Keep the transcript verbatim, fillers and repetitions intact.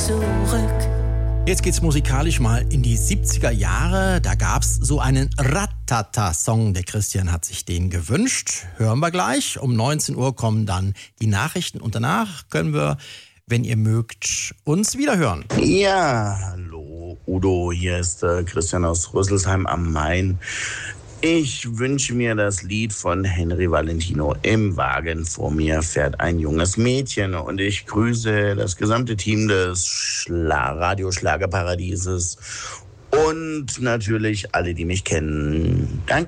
zurück. Jetzt geht's musikalisch mal in die siebziger Jahre. Da gab's so einen Ratata-Song. Der Christian hat sich den gewünscht. Hören wir gleich. Um neunzehn Uhr kommen dann die Nachrichten und danach können wir, wenn ihr mögt, uns wieder hören. Ja, hallo Udo, hier ist äh, Christian aus Rüsselsheim am Main. Ich wünsche mir das Lied von Henry Valentino. Im Wagen vor mir fährt ein junges Mädchen und ich grüße das gesamte Team des Schla- Radio-Schlagerparadieses und natürlich alle, die mich kennen. Danke.